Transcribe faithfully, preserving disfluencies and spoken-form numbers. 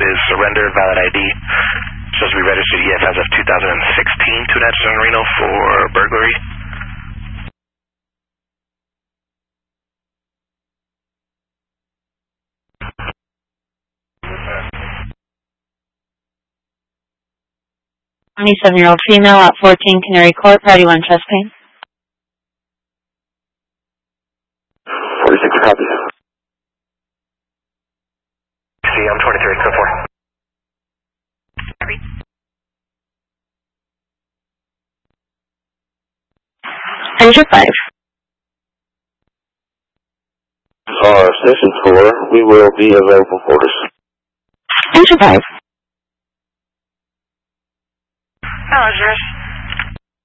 is surrender, valid I D. Supposed to be registered E F as of two thousand sixteen to Natchez Reno for burglary. twenty-seven-year-old female at fourteen Canary Court, party one, chest pain. forty-six, copy. See, I'm twenty-three, code four. Engine five. Uh, station four, we will be available for this. Engine five. Hello, Zeus.